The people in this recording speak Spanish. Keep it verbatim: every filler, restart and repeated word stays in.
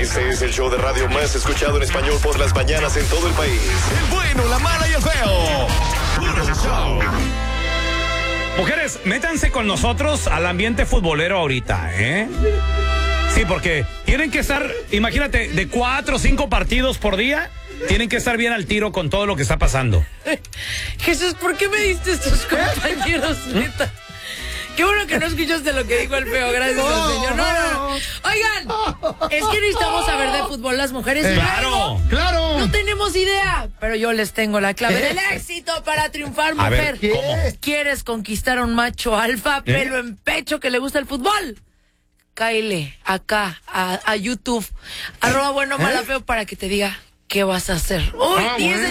Este es el show de radio más escuchado en español por las mañanas en todo el país. El bueno, la mala y el feo. Puro show. Mujeres, métanse con nosotros al ambiente futbolero ahorita, ¿eh? Sí, porque tienen que estar, imagínate, de cuatro o cinco partidos por día, tienen que estar bien al tiro con todo lo que está pasando. Jesús, ¿por qué me diste estos compañeros, neta? Qué bueno que no escuchaste lo que dijo el feo, gracias al señor. No, no, no. Oigan, es que necesitamos saber de fútbol las mujeres. Eh, claro, claro. No tenemos idea, pero yo les tengo la clave del éxito para triunfar, mujer. A ver, ¿cómo? ¿Quieres conquisar a un macho alfa, ¿Eh? pelo en pecho, que le gusta el fútbol? Cáele acá a, a YouTube, arroba bueno, mala, feo, para que te diga qué vas a hacer. Uy, Ah, diez bueno.